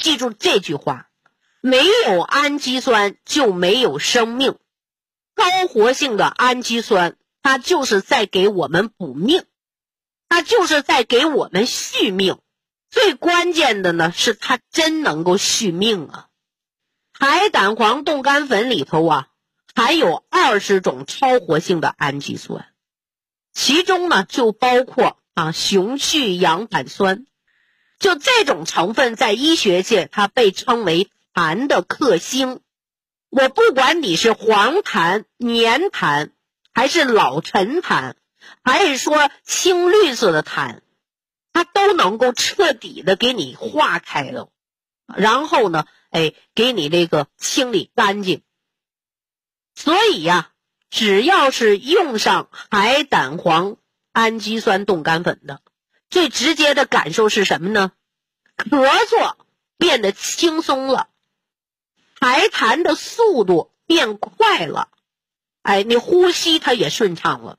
记住这句话，没有氨基酸就没有生命。高活性的氨基酸，它就是在给我们补命，它就是在给我们续命。最关键的呢，是它真能够续命啊。海胆黄冻干粉里头啊，含有20种超活性的氨基酸，其中呢就包括雄去氧胆酸。就这种成分在医学界它被称为痰的克星。我不管你是黄痰、黏痰，还是老陈痰，还是说青绿色的痰，它都能够彻底的给你化开了，然后呢给你这个清理干净。所以呀，只要是用上海胆黄氨基酸冻干粉的，最直接的感受是什么呢？咳嗽变得轻松了，排痰的速度变快了，你呼吸它也顺畅了。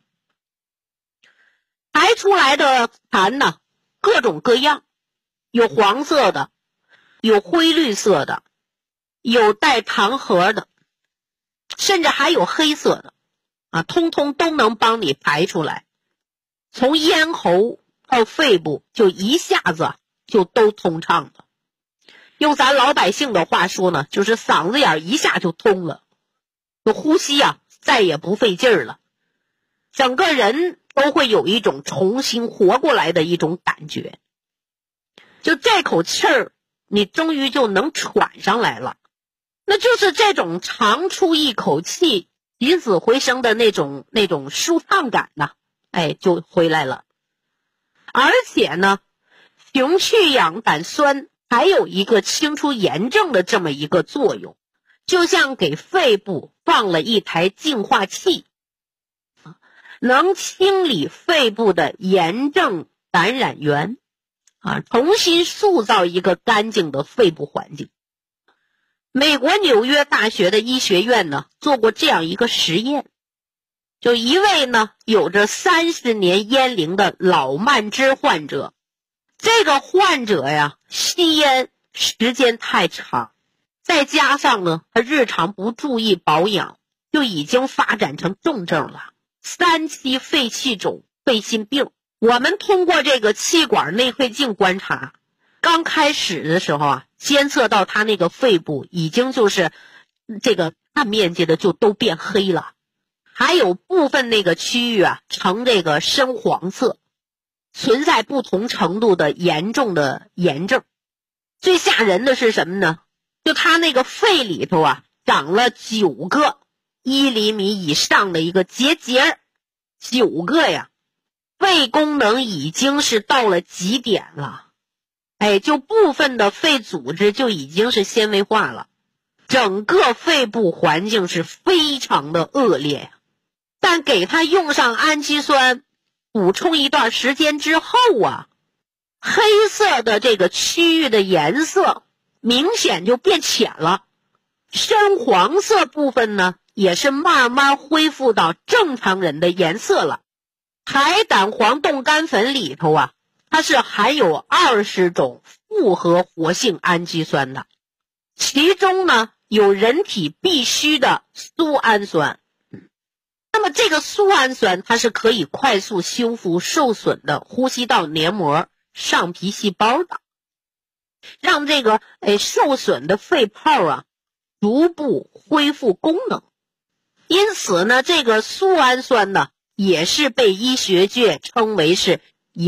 排出来的痰呢，各种各样，有黄色的，有灰绿色的，有带糖核的，甚至还有黑色的通通都能帮你排出来。从咽喉到肺部就一下子就都通畅了。用咱老百姓的话说呢，就是嗓子眼一下就通了，呼吸再也不费劲儿了，整个人都会有一种重新活过来的一种感觉。就这口气儿，你终于就能喘上来了，那就是这种长出一口气起死回生的那种舒畅感呢，就回来了。而且呢，雄去氧胆酸还有一个清除炎症的这么一个作用，就像给肺部放了一台净化器，能清理肺部的炎症感染源重新塑造一个干净的肺部环境。美国纽约大学的医学院呢做过这样一个实验，就一位呢有着30年烟龄的老慢支患者，这个患者呀吸烟时间太长，再加上呢他日常不注意保养，就已经发展成重症了，3期肺气肿、肺心病。我们通过这个气管内窥镜观察，刚开始的时候监测到他那个肺部已经就是这个大面积的就都变黑了，还有部分那个区域呈这个深黄色，存在不同程度的严重的炎症。最吓人的是什么呢？就他那个肺里头长了9个1厘米以上的一个结节，9个呀，肺功能已经是到了极点了，就部分的肺组织就已经是纤维化了，整个肺部环境是非常的恶劣呀。但给他用上氨基酸补充一段时间之后黑色的这个区域的颜色明显就变浅了，深黄色部分呢也是慢慢恢复到正常人的颜色了。海胆黄冻干粉里头它是含有20种复合活性氨基酸的，其中呢有人体必需的苏氨酸。那么这个苏氨酸它是可以快速修复受损的呼吸道黏膜、上皮细胞的，让这个受损的肺泡逐步恢复功能。因此呢，这个苏氨酸呢也被医学界称为是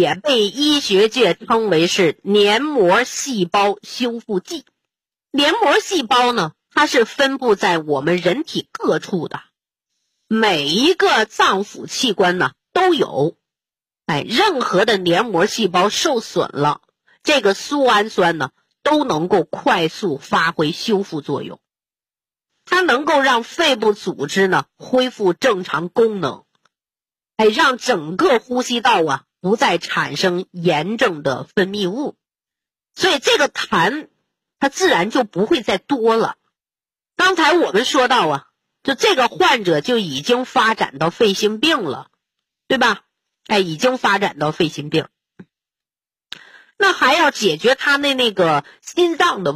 黏膜细胞修复剂。黏膜细胞呢，它是分布在我们人体各处的，每一个脏腑器官呢都有。任何的黏膜细胞受损了，这个苏氨酸呢都能够快速发挥修复作用，它能够让肺部组织呢恢复正常功能，让整个呼吸道不再产生炎症的分泌物，所以这个痰它自然就不会再多了。刚才我们说到就这个患者就已经发展到肺心病了，对吧？已经发展到肺心病，那还要解决他那个心脏的